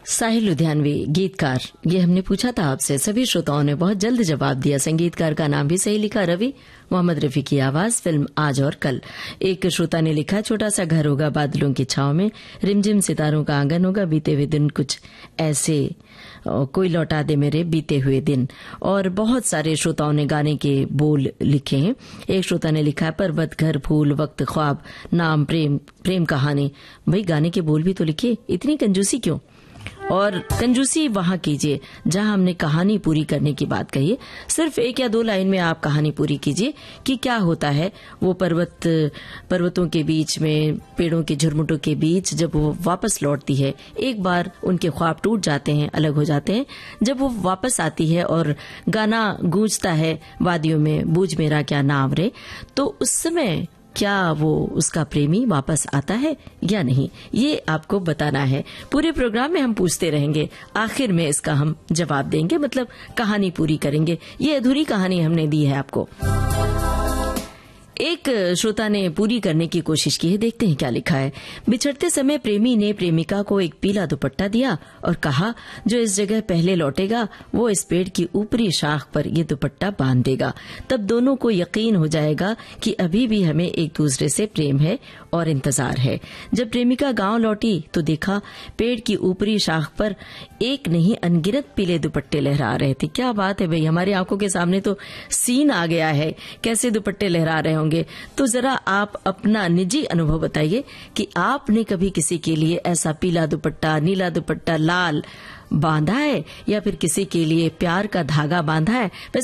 साहिल लुधियानवी गीतकार, ये हमने पूछा था आपसे। सभी श्रोताओं ने बहुत जल्द जवाब दिया। संगीतकार का नाम भी सही लिखा, रवि। मोहम्मद रफी की आवाज, फिल्म आज और कल। एक श्रोता ने लिखा, छोटा सा घर होगा बादलों की छाव में, रिमझिम सितारों का आंगन होगा, बीते हुए दिन कुछ ऐसे, कोई लौटा दे मेरे बीते हुए दिन। और बहुत सारे श्रोताओं ने गाने के बोल लिखे हैं। एक श्रोता ने लिखा, पर्वत, घर, फूल, वक्त, ख्वाब, नाम, प्रेम, प्रेम कहानी। भाई गाने के बोल भी तो लिखिए, इतनी कंजूसी क्यों? और कंजूसी वहां कीजिए जहां हमने कहानी पूरी करने की बात कही है। सिर्फ 1 या 2 लाइन में आप कहानी पूरी कीजिए कि क्या होता है वो पर्वतों के बीच में, पेड़ों के झुरमुटों के बीच, जब वो वापस लौटती है। एक बार उनके ख्वाब टूट जाते हैं, अलग हो जाते हैं। जब वो वापस आती है और गाना गूंजता है वादियों में, बूझ मेरा क्या नाम रे, तो उस समय क्या वो उसका प्रेमी वापस आता है या नहीं, ये आपको बताना है। पूरे प्रोग्राम में हम पूछते रहेंगे, आखिर में इसका हम जवाब देंगे, मतलब कहानी पूरी करेंगे। ये अधूरी कहानी हमने दी है आपको। एक श्रोता ने पूरी करने की कोशिश की है, देखते हैं क्या लिखा है। बिछड़ते समय प्रेमी ने प्रेमिका को एक पीला दुपट्टा दिया और कहा, जो इस जगह पहले लौटेगा वो इस पेड़ की ऊपरी शाख पर ये दुपट्टा बांध देगा। तब दोनों को यकीन हो जाएगा कि अभी भी हमें एक दूसरे से प्रेम है और इंतजार है। जब प्रेमिका गांव लौटी तो देखा पेड़ की ऊपरी शाख पर एक नहीं अनगिनत पीले दुपट्टे लहरा रहे थे। क्या बात है भाई, हमारी आंखों के सामने तो सीन आ गया है, कैसे दुपट्टे लहरा रहे होंगे। तो जरा आप अपना निजी अनुभव बताइए कि आपने कभी किसी के लिए ऐसा पीला दुपट्टा, नीला दुपट्टा, लाल बांधा है, या फिर किसी के लिए प्यार का धागा बांधा है। वैसे